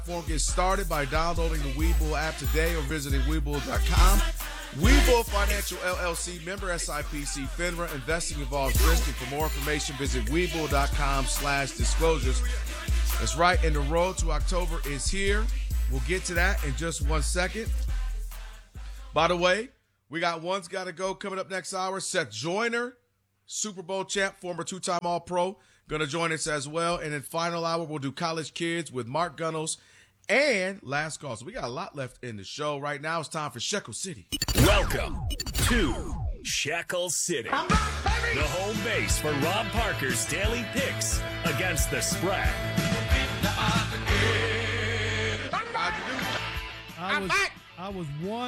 Get started by downloading the Webull app today or visiting Webull.com. Webull Financial LLC, member SIPC, FINRA. Investing involves risk. And for more information, visit Webull.com/disclosures. That's right, and the road to October is here. We'll get to that in just 1 second. By the way, we got One's Gotta Go coming up next hour. Seth Joyner, Super Bowl champ, former two-time All-Pro, going to join us as well. And in final hour, we'll do College Kids with Mark Gunnels and Last Call. So we got a lot left in the show. Right now, it's time for Shekel City. Welcome to Shekel City, the home base for Rob Parker's daily picks against the spread. I was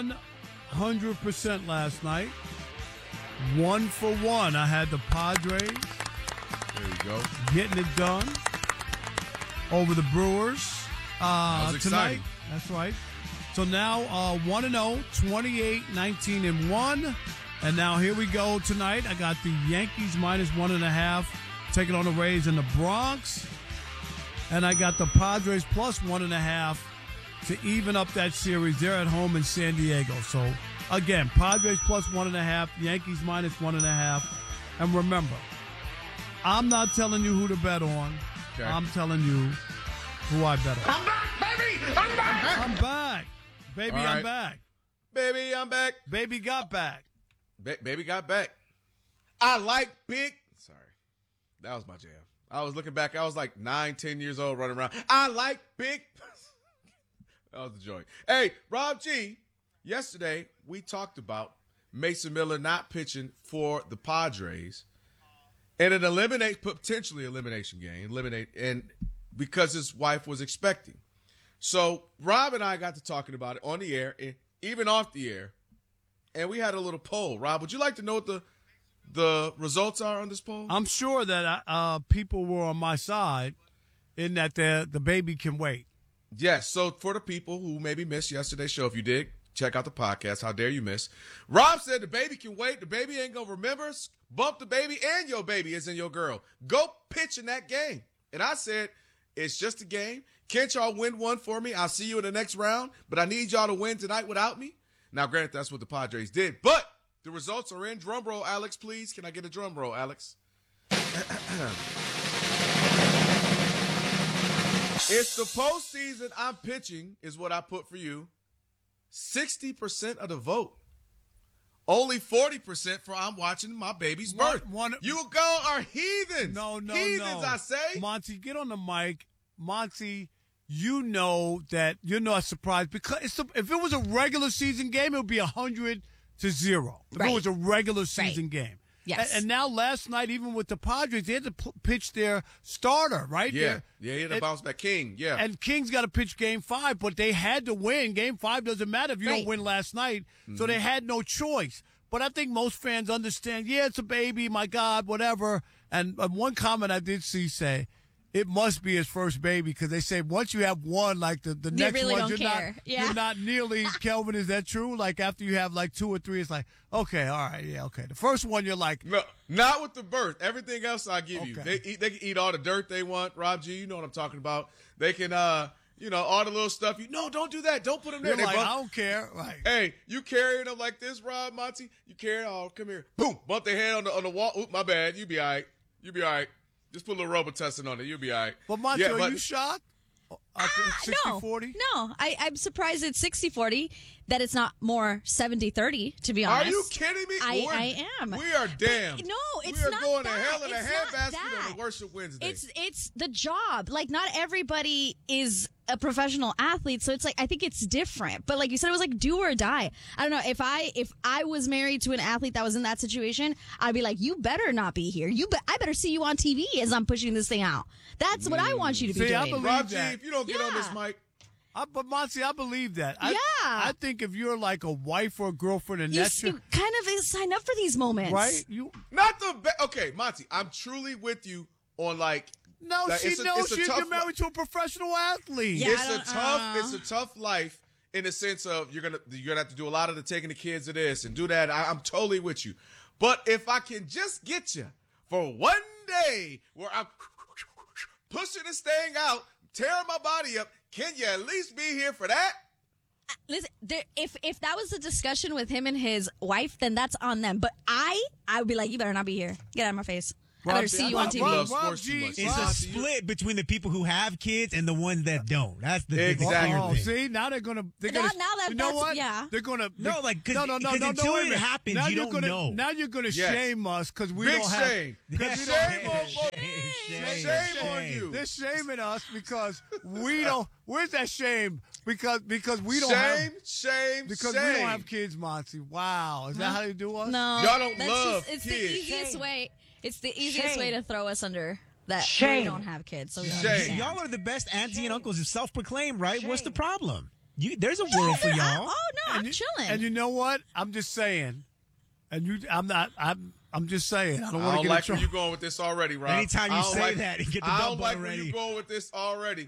100% last night. 1 for 1. I had the Padres. There you go. Getting it done over the Brewers was tonight. exciting. That's right. So now 1-0, 28-19-1. And now here we go tonight. I got the Yankees -1.5 taking on the Rays in the Bronx. And I got the Padres +1.5 to even up that series. They're at home in San Diego. So, again, Padres +1.5, Yankees -1.5. And remember, I'm not telling you who to bet on. Okay. I'm telling you who I bet on. I'm back, baby! I'm back! I'm back. Baby, All right. I'm back. Baby, I'm back. Baby got back. Baby got back. I like big. Sorry. That was my jam. I was looking back. I was like 9, 10 years old running around. I like big. That was the joint. Hey, Rob G, yesterday we talked about Mason Miller not pitching for the Padres in an potentially elimination game, and because his wife was expecting. So Rob and I got to talking about it on the air and even off the air, and we had a little poll. Rob, would you like to know what the results are on this poll? I'm sure that people were on my side in that the baby can wait. Yes. So for the people who maybe missed yesterday's show, if you did, check out the podcast. How dare you miss? Rob said the baby can wait. The baby ain't going to remember. Bump the baby and your baby isn't your girl. Go pitch in that game. And I said, it's just a game. Can't y'all win one for me? I'll see you in the next round, but I need y'all to win tonight without me. Now, granted, that's what the Padres did, but the results are in. Drum roll, Alex, please. Can I get a drum roll, Alex? It's the postseason I'm pitching is what I put for you. 60% of the vote. Only 40% for I'm watching my baby's birth. You go are heathens. No. Heathens, I say. Monty, get on the mic. Monty, you know that you're not surprised because if it was a regular season game, it would be 100-0. If Right. it was a regular season game. Yes. And now last night, even with the Padres, they had to pitch their starter, right? Yeah, he had to bounce back. King, yeah. And King's got to pitch Game 5, but they had to win. Game 5 doesn't matter if you Right. don't win last night. So they had no choice. But I think most fans understand, yeah, it's a baby, my God, whatever. And one comment I did see say, it must be his first baby because they say once you have one, like the next really one, don't care. Yeah. you're not nearly, Kelvin, is that true? Like after you have like 2 or 3, it's like, okay, all right, yeah, okay. The first one, you're like. No, not with the birth. Everything else I give you. Okay. They can eat all the dirt they want. Rob G, you know what I'm talking about. They can, all the little stuff. Don't do that. Don't put them there. You're like, I don't care. Right. Hey, you carrying them like this, Rob, Monty? You carry come here. Boom. Bump their head on the wall. Oop, my bad. You be all right. Just put a little Robitussin on it. You'll be all right. But, Monty, are you shocked? 60-40? No. I'm surprised it's 60-40, that it's not more 70-30, to be honest. Are you kidding me? I am. We are damned. But, no, it's We are not going that. to hell in a It's handbasket not on that. a Worship Wednesday. It's the job. Like, not everybody is a professional athlete, so it's like, I think it's different. But like you said, it was like do or die. I don't know, if I was married to an athlete that was in that situation, I'd be like, you better not be here. I better see you on TV as I'm pushing this thing out. That's what I want you to be See, I doing. believe Rob G, that. if you don't get on this mic, But Monty, I believe that. Yeah. I think if you're like a wife or a girlfriend and You that's your, kind of sign up for these moments. right? okay, Monty, I'm truly with you on like. No, like, she it's a knows tough you're married to a professional athlete. Yeah. It's a tough life in the sense of you're gonna have to do a lot of the taking the kids to this and do that. I'm totally with you, but if I can just get you for one day where I'm pushing this thing out, tearing my body up, Can you at least be here for that? Listen, if that was a discussion with him and his wife, then that's on them. But I would be like, you better not be here. Get out of my face. I better see you on TV. Love sports too much. It's a split between the people who have kids and the ones that don't. That's the Exactly. Oh, see, now they're gonna. Now that you know that's what? yeah. They're gonna. No, like no, until it happens, now you you're don't gonna, know. Now you're gonna Yes. shame us because we Big don't have. shame. Because we Shame don't on have. Shame on you. They're shaming us because we don't. Where's that shame? Because we don't have. Shame. Because we don't have kids, Monty. Wow, is that how you do us? No, Y'all don't that's love It's kids. the easiest way. It's the easiest Shame. way to throw us under that we don't have kids. So we Shame. understand. Y'all are the best auntie and uncles, self-proclaimed, right? What's the problem? There's a world for y'all. Oh no, I'm chilling. And you know what? I'm just saying. And you, I'm not. I'm just saying. I don't I want to don't get like in trouble. where you going with this already, Rob. Anytime you I don't say like, that, you get the I dump don't like button where ready. you going with this already.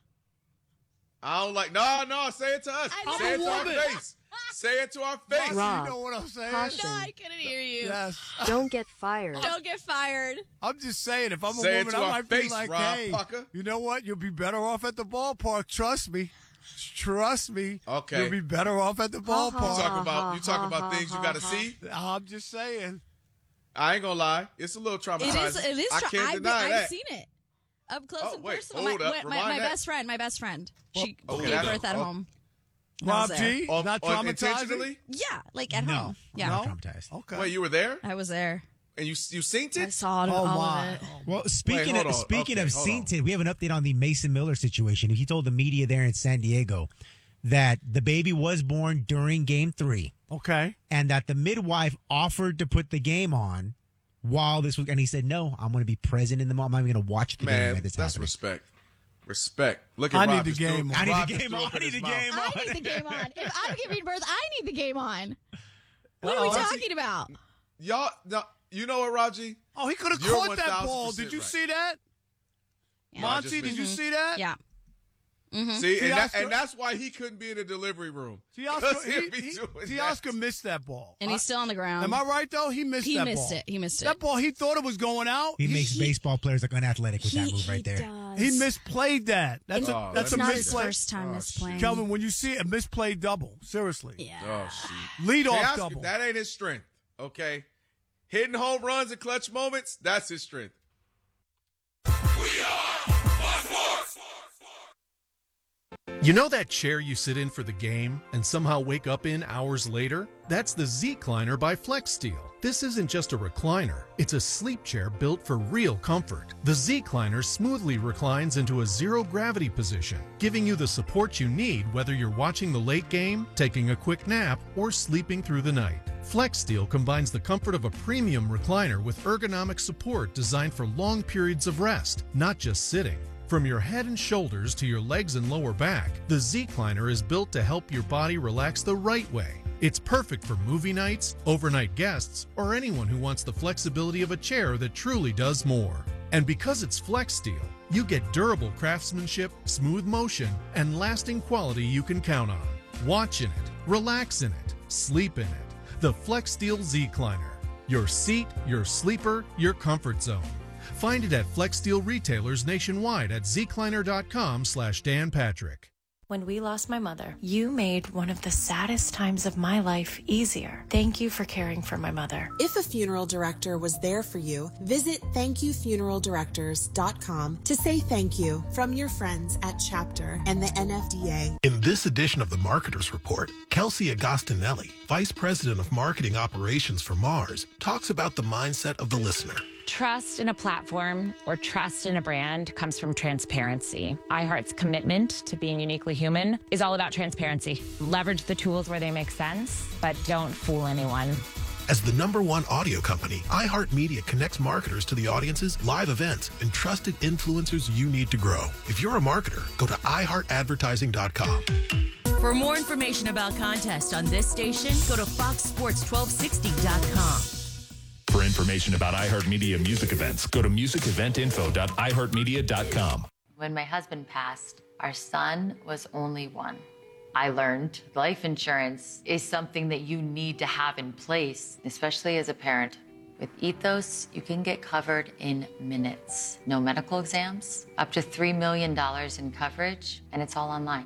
I don't like. No, say it to us. I'm Say a it to our woman. face. Say it to our face. Rob, You know what I'm saying? caution. no, I couldn't hear you. Yes. Don't get fired. Don't get fired. I'm just saying, if I'm a Say it woman, to I our might face, be like, Rob hey, Pucker. you know what? You'll be better off at the ballpark. Trust me. Trust me. Okay. You'll be better off at the You ballpark. talk about things you got to see. I'm just saying. I ain't gonna lie. It's a little traumatizing. It is. I can't deny I've that. seen it up close Oh, and wait, personal. hold up. My Rewind that. best friend. My best friend. She okay, gave that's- birth at oh. home. And I was Rob there. G, not Intentionally? traumatizing? Yeah, like at No, home. Yeah, I'm not traumatized. Okay. Wait, you were there I was there. and you seen I it? saw it, Oh, all my. of it. Well, speaking hold of on. speaking Okay, of hold on. Sainted, we have an update on the Mason Miller situation. He told the media there in San Diego that the baby was born during Game 3, Okay. and that the midwife offered to put the game on while this was, and he said, "No, I'm going to be present in the moment. I'm not even going to watch the game Man, at this that's happening." respect. Respect. Look at I need Rob the just threw- game on. I need Rob the just game threw on. up in I need his the mouth. game on. I need the game on. If I'm giving birth, I need the game on. What are we Uh-oh. talking about? Y'all, no, you know what, Raji? Oh, he could have You're caught that 1000% ball. Did you right. see that? Yeah. Monty, did you see that? Yeah. See, and, Oscar- and that's why he couldn't be in the delivery room. Teoscar, 'Cause he'd be doing that. Teoscar missed that ball. And he's still on the ground. Am I right, though? He missed that missed ball. it. He missed it. That ball, he thought it was going out. He makes baseball players look unathletic with that move right there. Does. He misplayed that. That's Oh, that's let a me not see his misplay. first time misplaying. Kelvin, when you see a misplayed double, seriously. Yeah. Oh, shit. Lead off Teoscar, double. that ain't his strength, okay? Hitting home runs and clutch moments, that's his strength. You know that chair you sit in for the game and somehow wake up in hours later? That's the Z-Cliner by FlexSteel. This isn't just a recliner, it's a sleep chair built for real comfort. The Z-Cliner smoothly reclines into a zero-gravity position, giving you the support you need whether you're watching the late game, taking a quick nap, or sleeping through the night. FlexSteel combines the comfort of a premium recliner with ergonomic support designed for long periods of rest, not just sitting. From your head and shoulders to your legs and lower back, the Z-Cliner is built to help your body relax the right way. It's perfect for movie nights, overnight guests, or anyone who wants the flexibility of a chair that truly does more. And because it's FlexSteel, you get durable craftsmanship, smooth motion, and lasting quality you can count on. Watch in it, relax in it, sleep in it. The FlexSteel Z-Cliner. Your seat, your sleeper, your comfort zone. Find it at FlexSteel retailers nationwide at zcliner.com/Dan Patrick. When we lost my mother, you made one of the saddest times of my life easier. Thank you for caring for my mother. If a funeral director was there for you, visit thankyoufuneraldirectors.com to say thank you from your friends at Chapter and the NFDA. In this edition of the Marketer's Report, Kelsey Agostinelli, Vice President of Marketing Operations for Mars, talks about the mindset of the listener. Trust in a platform or trust in a brand comes from transparency. iHeart's commitment to being uniquely human is all about transparency. Leverage the tools where they make sense, but don't fool anyone. As the #1 audio company, iHeartMedia connects marketers to the audiences, live events, and trusted influencers you need to grow. If you're a marketer, go to iHeartAdvertising.com. For more information about contests on this station, go to FoxSports1260.com. For information about iHeartMedia music events, go to musiceventinfo.iheartmedia.com. When my husband passed, our son was only 1. I learned life insurance is something that you need to have in place, especially as a parent. With Ethos, you can get covered in minutes. No medical exams, up to $3 million in coverage, and it's all online.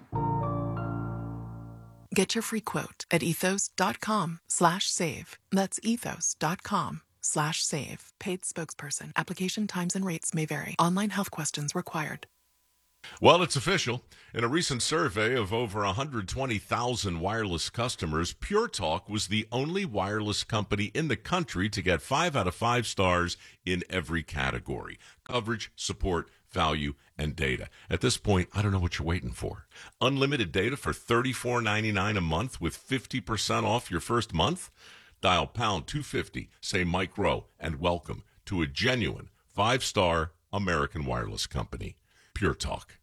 Get your free quote at ethos.com/save. That's ethos.com/save. Paid spokesperson. Application times and rates may vary. Online health questions required. Well, it's official. In a recent survey of over 120,000 wireless customers, Pure Talk was the only wireless company in the country to get 5 out of 5 stars in every category: coverage, support, value, and data. At this point, I don't know what you're waiting for. Unlimited data for $34.99 a month with 50% off your first month? Dial pound 250, say Mike Rowe, and welcome to a genuine 5-star American wireless company. Pure Talk.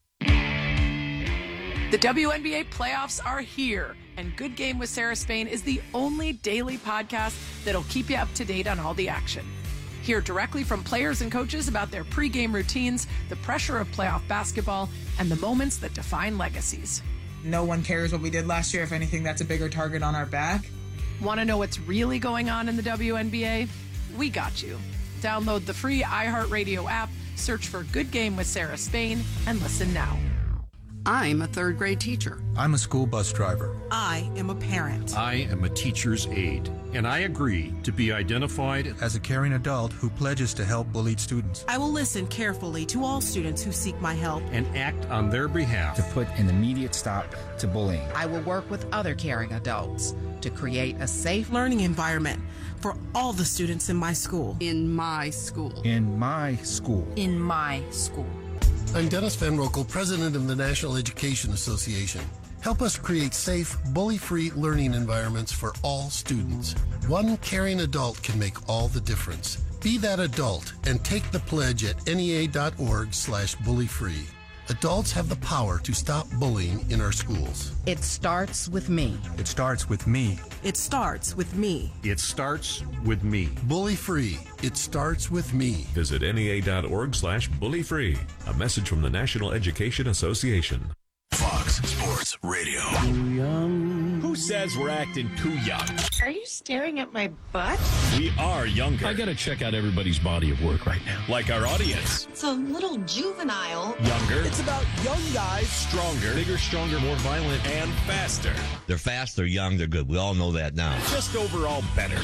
The WNBA playoffs are here, and Good Game with Sarah Spain is the only daily podcast that'll keep you up to date on all the action. Hear directly from players and coaches about their pregame routines, the pressure of playoff basketball, and the moments that define legacies. No one cares what we did last year. If anything, that's a bigger target on our back. Want to know what's really going on in the WNBA? We got you. Download the free iHeartRadio app, search for Good Game with Sarah Spain, and listen now. I'm a third grade teacher. I'm a school bus driver. I am a parent. I am a teacher's aide. And I agree to be identified as a caring adult who pledges to help bullied students. I will listen carefully to all students who seek my help and act on their behalf to put an immediate stop to bullying. I will work with other caring adults to create a safe learning environment for all the students in my school. In my school. In my school. In my school. I'm Dennis Van Rokel, president of the National Education Association. Help us create safe, bully-free learning environments for all students. One caring adult can make all the difference. Be that adult and take the pledge at NEA.org/bullyfree. Adults have the power to stop bullying in our schools. It starts with me. It starts with me. It starts with me. It starts with me. Bully free. It starts with me. Visit NEA.org/bullyfree. A message from the National Education Association. Fox Sports Radio. Too young. Who says we're acting too young? Are you staring at my butt? We are younger. I gotta check out everybody's body of work right now. Like our audience. It's a little juvenile. Younger. It's about young guys. Stronger. Bigger, stronger, more violent, and faster. They're fast, they're young, they're good. We all know that now. Just overall better.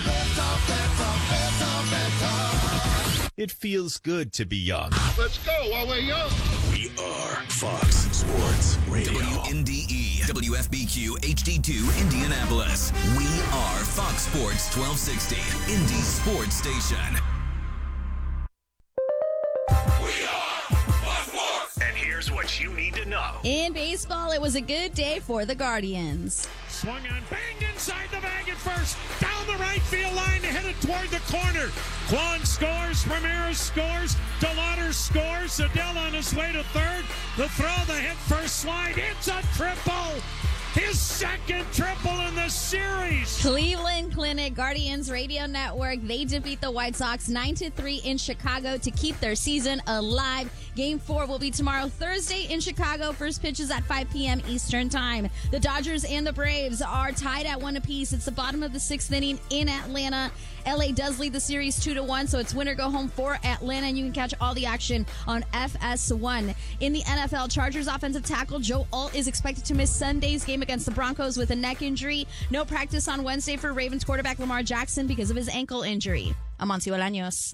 It feels good to be young. Let's go while we're young. We are Fox Sports Radio. WNDE, WFBQ, HD2, Indianapolis. We are Fox Sports 1260, Indy Sports Station. We are Fox Sports. And here's what you need to know. In baseball, it was a good day for the Guardians. Swung on, banged inside the bag at first, down the right field line, headed toward the corner. Kwan scores, Ramirez scores, DeLauder scores, Adele on his way to third. The throw, the hit first slide, it's a triple. His second triple in the series. Cleveland Clinic, Guardians Radio Network. They defeat the White Sox 9-3 in Chicago to keep their season alive. Game 4 will be tomorrow, Thursday in Chicago. First pitch is at 5 p.m. Eastern Time. The Dodgers and the Braves are tied at 1 apiece. It's the bottom of the 6th inning in Atlanta. LA does lead the series 2-1, so it's winner go home for Atlanta, and you can catch all the action on FS1. In the NFL, Chargers offensive tackle Joe Alt is expected to miss Sunday's game against the Broncos with a neck injury. No practice on Wednesday for Ravens quarterback Lamar Jackson because of his ankle injury. Amancio Bolaños.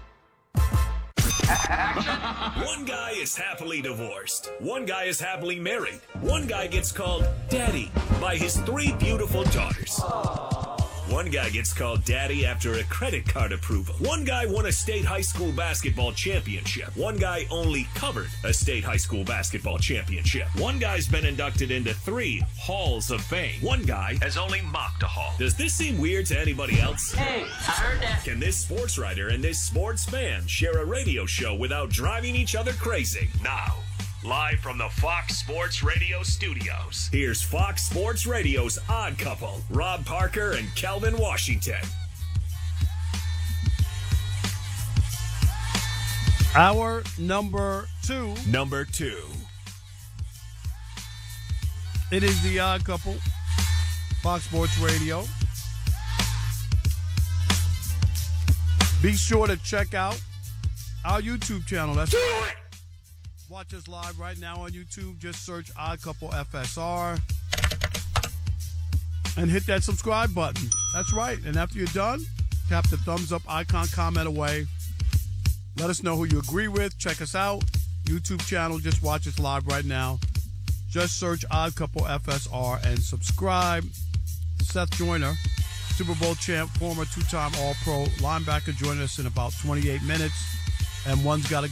One guy is happily divorced. One guy is happily married. One guy gets called Daddy by his 3 beautiful daughters. One guy gets called Daddy after a credit card approval. One guy won a state high school basketball championship. One guy only covered a state high school basketball championship. One guy's been inducted into 3 halls of fame. One guy has only mocked a hall. Does this seem weird to anybody else? Hey, I heard that. Can this sports writer and this sports fan share a radio show without driving each other crazy? Now, live from the Fox Sports Radio studios, here's Fox Sports Radio's Odd Couple, Rob Parker and Kelvin Washington. Hour number 2. Number 2. It is the Odd Couple, Fox Sports Radio. Be sure to check out our YouTube channel. That's right. Watch us live right now on YouTube. Just search Odd Couple FSR and hit that subscribe button. That's right. And after you're done, tap the thumbs up icon, comment away. Let us know who you agree with. Check us out. YouTube channel. Just watch us live right now. Just search Odd Couple FSR and subscribe. Seth Joyner, Super Bowl champ, former two-time All-Pro linebacker, joining us in about 28 minutes. And one's got to go.